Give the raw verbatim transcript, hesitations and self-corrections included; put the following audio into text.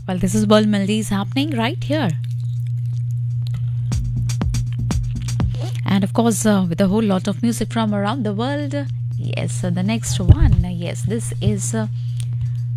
Well, this is World Melodies happening right here. And of course, uh, with a whole lot of music from around the world. Yes, uh, the next one. Uh, yes, this is uh,